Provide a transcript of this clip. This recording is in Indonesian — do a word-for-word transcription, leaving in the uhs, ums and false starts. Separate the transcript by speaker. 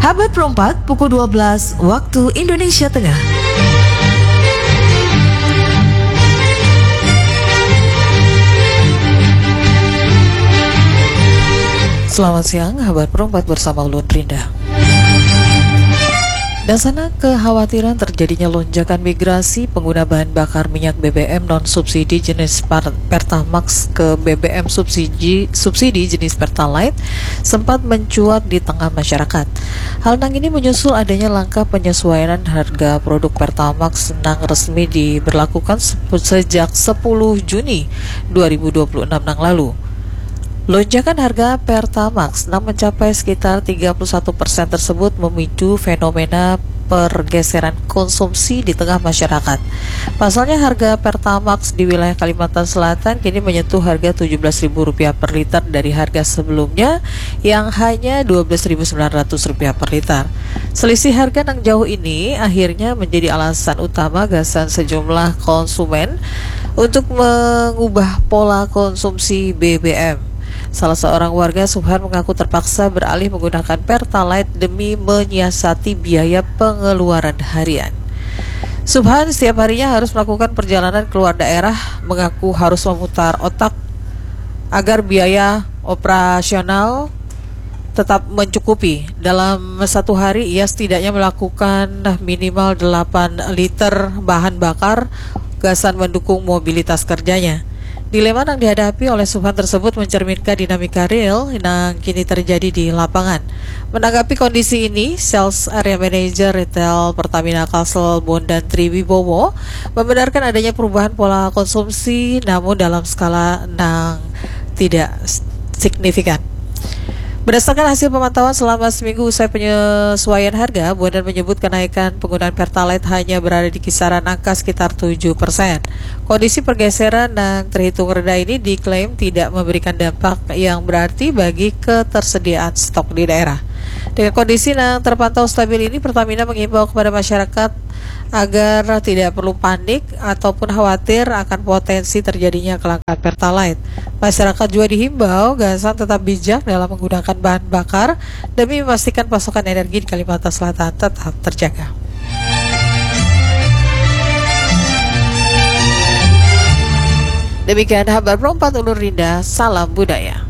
Speaker 1: Habat Perempat, pukul dua belas waktu Indonesia Tengah. Selamat siang, Habat Perempat bersama Ulun Rinda. Dan sana kekhawatiran terjadinya lonjakan migrasi pengguna bahan bakar minyak B B M non-subsidi jenis Pertamax ke B B M subsidi, subsidi jenis Pertalite sempat mencuat di tengah masyarakat. Hal nang ini menyusul adanya langkah penyesuaian harga produk Pertamax nang resmi diberlakukan sejak sepuluh Juni dua ribu dua puluh enam nang lalu. Lonjakan harga Pertamax yang mencapai sekitar tiga puluh satu persen tersebut memicu fenomena pergeseran konsumsi di tengah masyarakat. Pasalnya harga Pertamax di wilayah Kalimantan Selatan kini menyentuh harga tujuh belas ribu rupiah per liter dari harga sebelumnya yang hanya dua belas ribu sembilan ratus rupiah per liter. Selisih harga yang jauh ini akhirnya menjadi alasan utama gasan sejumlah konsumen untuk mengubah pola konsumsi B B M. Salah seorang warga Subhan mengaku terpaksa beralih menggunakan Pertalite demi menyiasati biaya pengeluaran harian. Subhan setiap harinya harus melakukan perjalanan keluar daerah, mengaku harus memutar otak agar biaya operasional tetap mencukupi. Dalam satu hari ia setidaknya melakukan minimal delapan liter bahan bakar gasan mendukung mobilitas kerjanya. Dilema yang dihadapi oleh Subhan tersebut mencerminkan dinamika real yang kini terjadi di lapangan. Menanggapi kondisi ini, Sales Area Manager Retail Pertamina Kalsel Bondan Triwibowo membenarkan adanya perubahan pola konsumsi namun dalam skala yang tidak signifikan. Berdasarkan hasil pemantauan selama seminggu usai penyesuaian harga, Bondan menyebut kenaikan penggunaan Pertalite hanya berada di kisaran angka sekitar tujuh persen. Kondisi pergeseran yang terhitung rendah ini diklaim tidak memberikan dampak yang berarti bagi ketersediaan stok di daerah. Dengan kondisi yang terpantau stabil ini, Pertamina mengimbau kepada masyarakat agar tidak perlu panik ataupun khawatir akan potensi terjadinya kelangkaan Pertalite. Masyarakat juga dihimbau gasan tetap bijak dalam menggunakan bahan bakar demi memastikan pasokan energi di Kalimantan Selatan tetap terjaga. Demikian Habar Perempat Ulun Rinda, salam budaya.